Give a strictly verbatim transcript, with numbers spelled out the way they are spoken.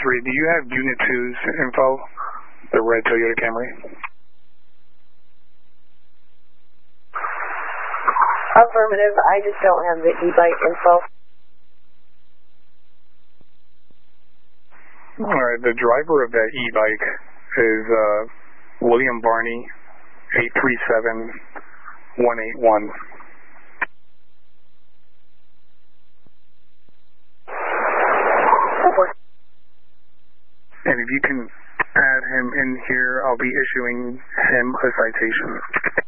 three, do you have Unit two's info? The red Toyota Camry? Affirmative. I just don't have the e-bike info. Alright, the driver of that e-bike is uh, William Barney, eight three seven one eight one. And if you can add him in here, I'll be issuing him a citation.